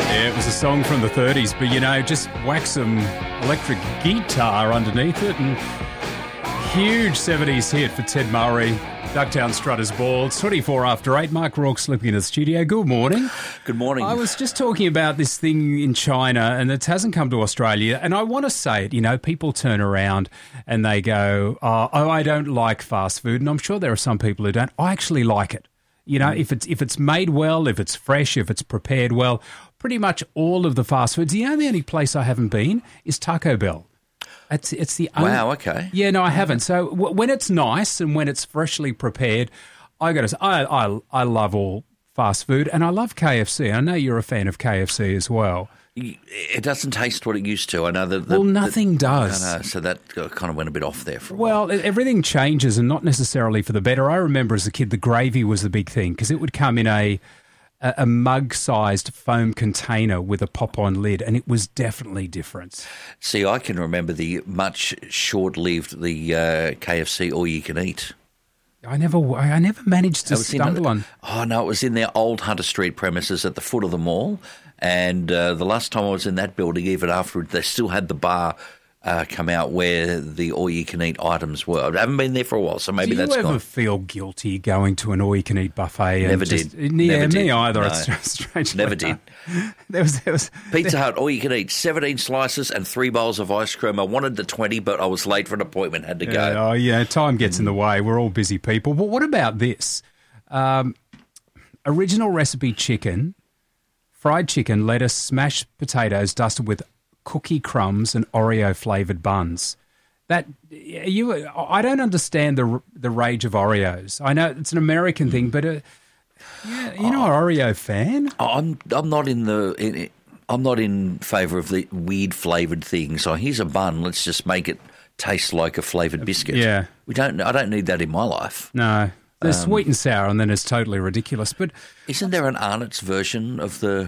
Yeah, it was a song from the 30s, but, just whack some electric guitar underneath it and huge 70s hit for Ted Murray. Ducktown Strutters Ball. It's 24 after 8. Mark Rourke slipping in the studio. Good morning. Good morning. I was just talking about this thing in China and it hasn't come to Australia. And I want to say it, people turn around and they go, oh, I don't like fast food. And I'm sure there are some people who don't. I actually like it. If it's made well, if it's fresh, if it's prepared well, pretty much all of the fast foods. The only place I haven't been is Taco Bell. It's the only... Wow, okay. Yeah, no, I haven't. So when it's nice and when it's freshly prepared, I got to say, I love all fast food and I love KFC. I know you're a fan of KFC as well. It doesn't taste what it used to. I know that. Nothing does. I know, so that kind of went a bit off there for a while. Well, everything changes and not necessarily for the better. I remember as a kid the gravy was the big thing because it would come in a mug-sized foam container with a pop-on lid, and it was definitely different. See, I can remember the much short-lived KFC all-you-can-eat. I never managed to stumble on. Oh no, it was in their old Hunter Street premises at the foot of the mall, and the last time I was in that building, even afterwards, they still had the bar come out where the all-you-can-eat items were. I haven't been there for a while, so maybe that's gone. Do you ever feel guilty going to an all-you-can-eat buffet? Never did. Yeah, me either. No. It's strange. Never did. There was Pizza Hut, all-you-can-eat, 17 slices and 3 bowls of ice cream. I wanted the 20, but I was late for an appointment, had to go. Oh, yeah, time gets in the way. We're all busy people. But what about this? Original recipe chicken, fried chicken, lettuce, smashed potatoes dusted with cookie crumbs and Oreo-flavoured buns. I don't understand the rage of Oreos. I know it's an American thing, but you're not an Oreo fan. I'm not in favour of the weird flavoured things. So here's a bun. Let's just make it taste like a flavoured biscuit. Yeah, I don't need that in my life. No, they're sweet and sour, and then it's totally ridiculous. But isn't there an Arnott's version of the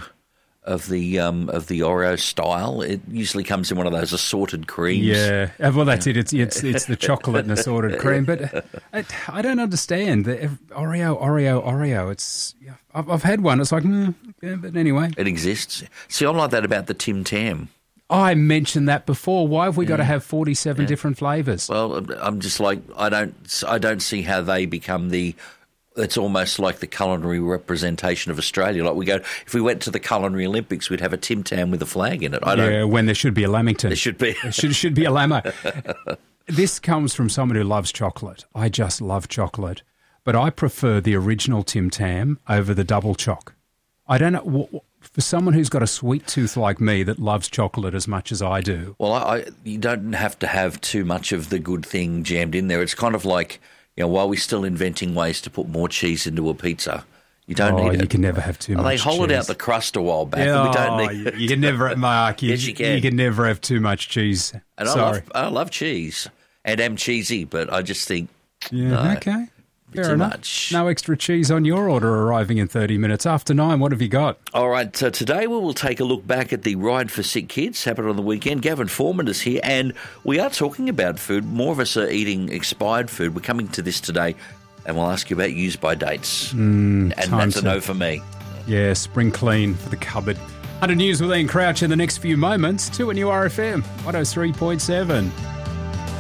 Oreo style? It usually comes in one of those assorted creams. Yeah, well, that's it. It's the chocolate and assorted cream. But I don't understand the Oreo. It's I've had one. It's like, yeah, but anyway, it exists. See, I'm like that about the Tim Tam. I mentioned that before. Why have we got to have 47 different flavours? Well, I'm just like I don't see how they become the. It's almost like the culinary representation of Australia. Like if we went to the Culinary Olympics, we'd have a Tim Tam with a flag in it. When there should be a Lamington. There should be. There should be a Lamo. This comes from someone who loves chocolate. I just love chocolate. But I prefer the original Tim Tam over the double choc. I don't know. For someone who's got a sweet tooth like me that loves chocolate as much as I do. Well, you don't have to have too much of the good thing jammed in there. It's kind of like... while we're still inventing ways to put more cheese into a pizza, you don't need it. You can never have too much cheese. They hollowed out the crust a while back. Yeah, we don't need you can never, Mark. Yes, you can. You can never have too much cheese. And Sorry. I love cheese and am cheesy, but I just think okay. Fair too enough. much. No extra cheese on your order arriving in 30 minutes. After 9, what have you got? All right, today we will take a look back at the Ride for Sick Kids, happened on the weekend. Gavin Foreman is here, and we are talking about food. More of us are eating expired food. We're coming to this today, and we'll ask you about use-by dates. And that's a no for me. Yeah, spring clean for the cupboard. 100 News with Ian Crouch in the next few moments. 2 at New RFM, 103.7.